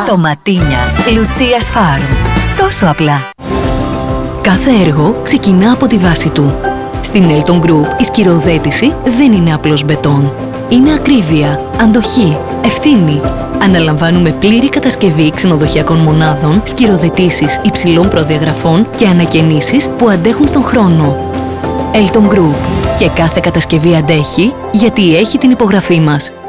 Ντοματίνια Λουτσίας Φάρμ. Τόσο απλά. Κάθε έργο ξεκινά από τη βάση του. Στην Elton Group η σκυροοδέτηση δεν είναι απλώς μπετόν. Είναι ακρίβεια, αντοχή, ευθύνη. Αναλαμβάνουμε πλήρη κατασκευή ξενοδοχειακών μονάδων, σκυροοδετήσεις υψηλών προδιαγραφών και ανακαινήσεις που αντέχουν στον χρόνο. Elton Group. Και κάθε κατασκευή αντέχει γιατί έχει την υπογραφή μας.